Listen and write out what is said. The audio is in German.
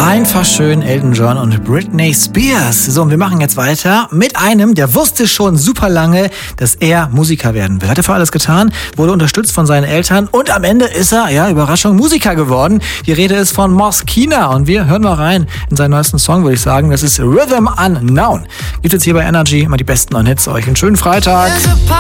Einfach schön, Elton John und Britney Spears. So, und wir machen jetzt weiter mit einem, der wusste schon super lange, dass er Musiker werden will. Hat er für alles getan, wurde unterstützt von seinen Eltern und am Ende ist er, ja, Überraschung, Musiker geworden. Die Rede ist von Moskina und wir hören mal rein in seinen neuesten Song, würde ich sagen. Das ist Rhythm Unknown. Gibt jetzt hier bei Energy immer die besten neuen Hits. Euch einen schönen Freitag.